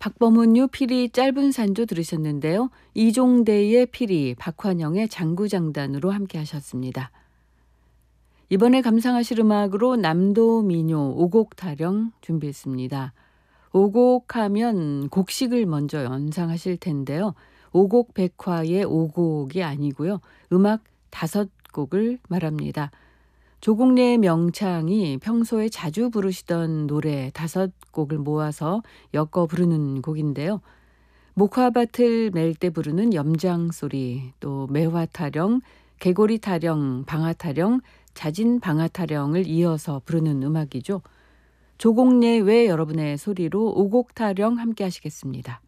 박범은유 피리 짧은 산조 들으셨는데요. 이종대의 피리, 박환영의 장구장단으로 함께 하셨습니다. 이번에 감상하실 음악으로 남도 민요 오곡 타령 준비했습니다. 오곡 하면 곡식을 먼저 연상하실 텐데요. 오곡 백화의 오곡이 아니고요. 음악 5곡을 말합니다. 조국래의 명창이 평소에 자주 부르시던 노래 5곡을 모아서 엮어 부르는 곡인데요. 목화밭을 멜 때 부르는 염장소리, 또 매화타령, 개고리타령, 방아타령, 자진방아타령을 이어서 부르는 음악이죠. 조국래 외 여러분의 소리로 오곡타령 함께 하시겠습니다.